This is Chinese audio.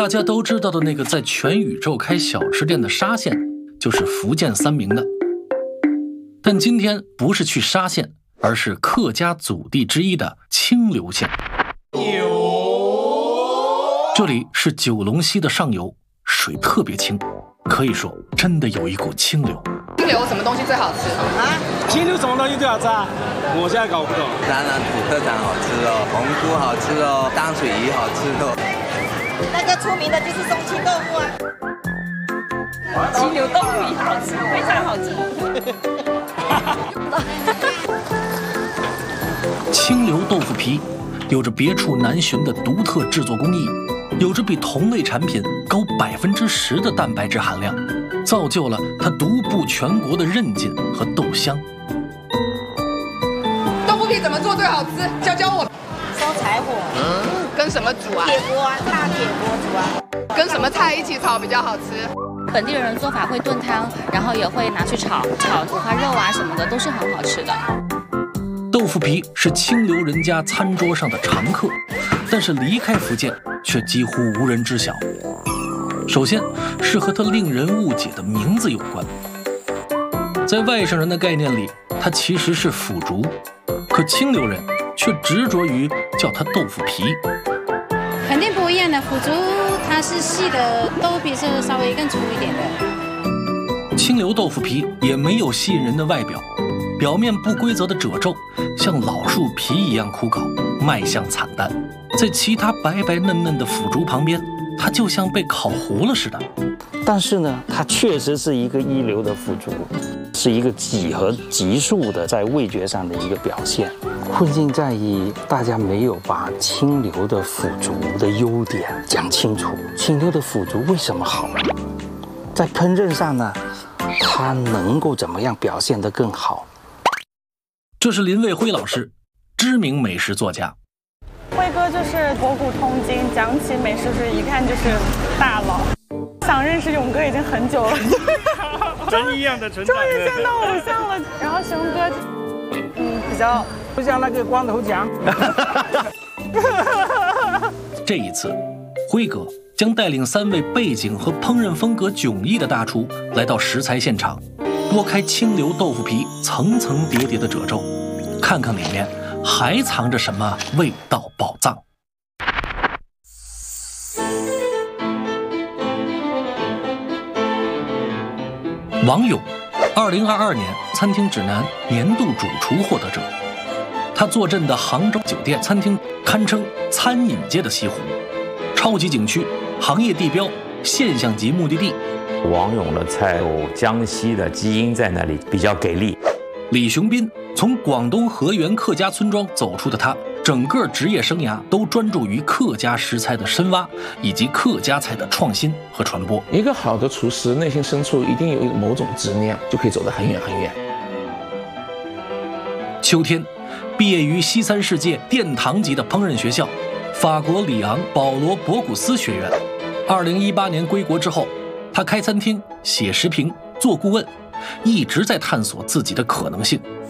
大家都知道的那个在全宇宙开小吃店的沙县，就是福建三明的。但今天不是去沙县，而是客家祖地之一的清流县。这里是九龙溪的上游，水特别清，可以说真的有一股清流。 清流什么东西最好吃啊？ 清流什么东西最好吃啊？我现在搞不懂。 当然土特产好吃哦，红菇好吃哦，淡水鱼好吃哦。 那个出名的就是松青豆腐啊。 清流豆腐也好吃，非常好吃。 清流豆腐皮有着别处难寻的独特制作工艺，有着比同类产品高10%的蛋白质含量，造就了它独步全国的韧劲和豆香。 豆腐皮怎么做最好吃？教我。 烧柴火， 跟什么煮啊？ 铁锅啊，大铁锅煮啊。 跟什么菜一起炒比较好吃？ 本地人的做法会炖汤，然后也会拿去炒五花肉啊什么的，都是很好吃的。 豆腐皮是清流人家餐桌上的常客，但是离开福建却几乎无人知晓。首先是和它令人误解的名字有关。在外省人的概念里，它其实是腐竹，可清流人却执着于叫它豆腐皮。 肯定不一样的，腐竹它是细的，豆腐皮是稍微更粗一点的。 清流豆腐皮也没有吸引人的外表，表面不规则的褶皱像老树皮一样枯槁，卖相惨淡。在其他白白嫩嫩的腐竹旁边，它就像被烤糊了似的。 但是呢，它确实是一个一流的腐竹，是一个几何级数的在味觉上的一个表现。困境在于大家没有把清流的腐竹的优点讲清楚。清流的腐竹为什么好？在烹饪上呢，它能够怎么样表现得更好？ 这是林卫辉老师，知名美食作家。 辉哥就是博古通今，讲起美食是一看就是大佬。想认识勇哥已经很久了， 真一样的存在， 终于见到偶像了。然后熊哥，比较不像那个光头强。 这一次，辉哥将带领3位背景和烹饪风格迥异的大厨来到食材现场，剥开清流豆腐皮层层叠叠的褶皱，看看里面还藏着什么味道宝藏。王勇，2022年餐厅指南年度主厨获得者。他坐镇的杭州酒店餐厅堪称餐饮界的西湖，超级景区、行业地标、现象级目的地。 王勇的菜有江西的基因在那里，比较给力。 李雄斌从广东河源客家村庄走出的他，整个职业生涯都专注于客家食材的深挖，以及客家菜的创新和传播。 一个好的厨师内心深处一定有某种执念，就可以走得很远很远。 秋天，毕业于西3世界殿堂级的烹饪学校法国里昂保罗博古斯学院。2018年归国之后，他开餐厅、写食评、做顾问，一直在探索自己的可能性。